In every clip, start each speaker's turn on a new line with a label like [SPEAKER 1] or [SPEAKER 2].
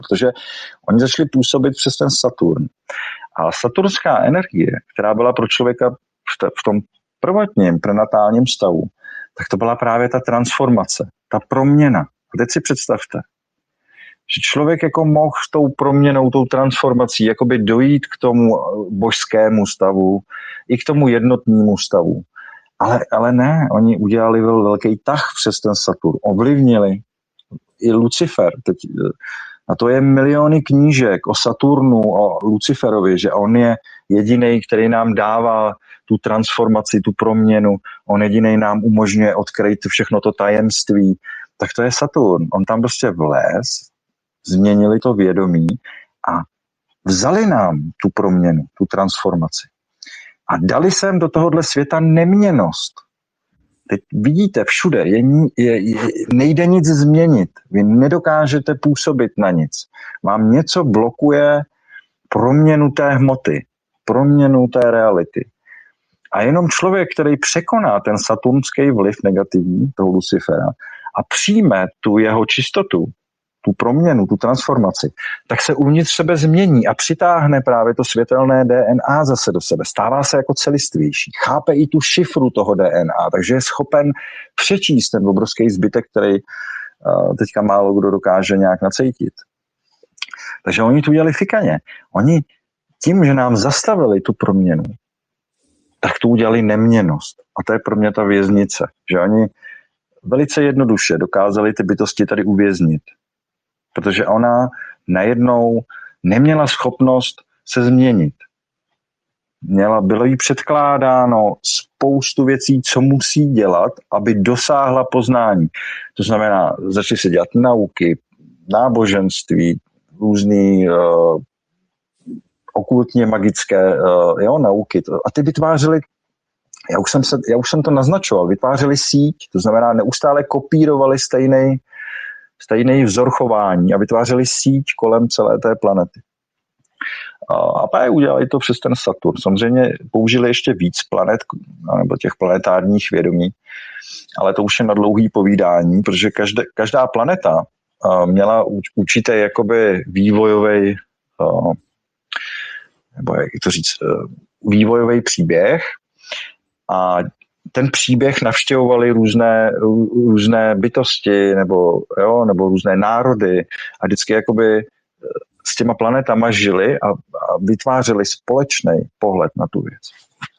[SPEAKER 1] protože oni začali působit přes ten Saturn. A saturnská energie, která byla pro člověka v tom prvotním prenatálním stavu, tak to byla právě ta transformace, ta proměna. A teď si představte, že člověk jako mohl s tou proměnou, tou transformací jakoby dojít k tomu božskému stavu i k tomu jednotnému stavu. Ale ne, oni udělali velký tah přes ten Saturn, ovlivnili i Lucifer. A to je miliony knížek o Saturnu, o Luciferovi, že on je jediný, který nám dává tu transformaci, tu proměnu, on jediný nám umožňuje odkryt všechno to tajemství. Tak to je Saturn. On tam prostě vlez, změnili to vědomí a vzali nám tu proměnu, tu transformaci. A dali sem do tohohle světa neměnnost. Teď vidíte všude, nejde nic změnit. Vy nedokážete působit na nic. Vám něco blokuje proměnu té hmoty, proměnu té reality. A jenom člověk, který překoná ten saturnský vliv negativní, toho Lucifera, a přijme tu jeho čistotu, tu proměnu, tu transformaci, tak se uvnitř sebe změní a přitáhne právě to světelné DNA zase do sebe. Stává se jako celistvější. Chápe i tu šifru toho DNA, takže je schopen přečíst ten obrovský zbytek, který teďka málo kdo dokáže nějak nacítit. Takže oni to udělali fikaně. Oni tím, že nám zastavili tu proměnu, tak to udělali neměnnost. A to je pro mě ta věznice. Že oni velice jednoduše dokázali ty bytosti tady uvěznit. Protože ona najednou neměla schopnost se změnit. Bylo jí předkládáno spoustu věcí, co musí dělat, aby dosáhla poznání. To znamená, začaly se dělat nauky, náboženství, různý okultně magické nauky. A ty vytvářely, já už jsem to naznačoval, vytvářely síť, to znamená neustále kopírovali stejný vzor chování a vytvářeli síť kolem celé té planety. A pak udělali to přes ten Saturn. Samozřejmě použili ještě víc planet, nebo těch planetárních vědomí, ale to už je na dlouhý povídání, protože každá planeta měla určitý jakoby vývojový, nebo jak to říct, vývojový příběh a ten příběh navštěvovali různé bytosti nebo různé národy a vždycky jakoby s těma planetama žili a vytvářeli společný pohled na tu věc.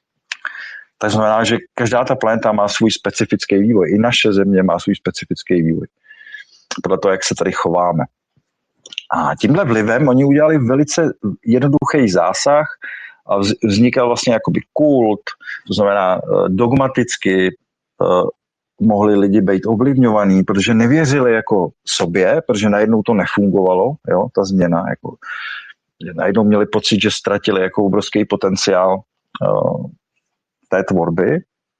[SPEAKER 1] To znamená, že každá ta planeta má svůj specifický vývoj. I naše země má svůj specifický vývoj. Podle toho, jak se tady chováme. A tímhle vlivem oni udělali velice jednoduchý zásah a vznikal vlastně jakoby kult, to znamená dogmaticky mohli lidi být ovlivňovaní, protože nevěřili jako sobě, protože najednou to nefungovalo, jo, ta změna, jako, najednou měli pocit, že ztratili jako obrovský potenciál té tvorby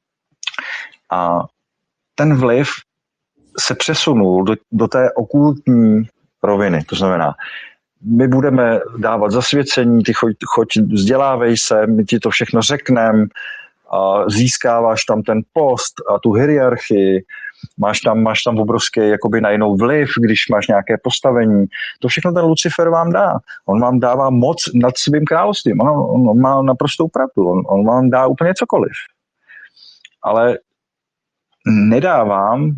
[SPEAKER 1] a ten vliv se přesunul do té okultní roviny, to znamená, my budeme dávat zasvěcení, ty choď vzdělávej se, my ti to všechno řekneme, získáváš tam ten post a tu hierarchii, máš tam obrovský jakoby najednou vliv, když máš nějaké postavení. To všechno ten Lucifer vám dá. On vám dává moc nad svým královstvím. On má naprostou pravdu. On vám dá úplně cokoliv. Ale nedá vám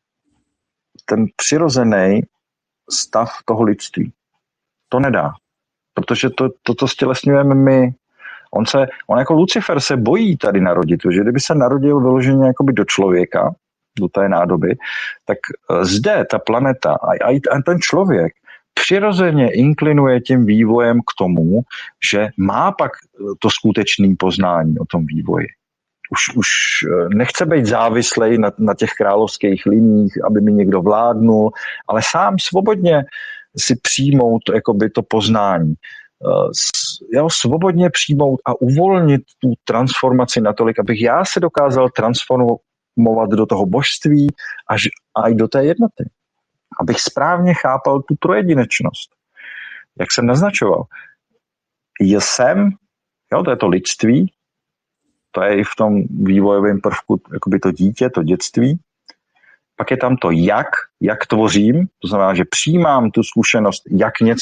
[SPEAKER 1] ten přirozený stav toho lidství. To nedá. Protože to stělesňujeme my. On jako Lucifer se bojí tady narodit, že kdyby se narodil vyloženě jakoby do člověka, do té nádoby, tak zde ta planeta a ten člověk přirozeně inklinuje tím vývojem k tomu, že má pak to skutečné poznání o tom vývoji. Už nechce být závislej na těch královských liních, aby mi někdo vládnul, ale sám svobodně si přijmout jakoby to poznání. Svobodně přijmout a uvolnit tu transformaci natolik, abych já se dokázal transformovat do toho božství a i do té jednoty. Abych správně chápal tu trojedinečnost. Jak jsem naznačoval. To je to lidství, to je i v tom vývojovém prvku jakoby to dítě, to dětství. Pak je tam to jak tvořím, to znamená, že přijímám tu zkušenost, jak něco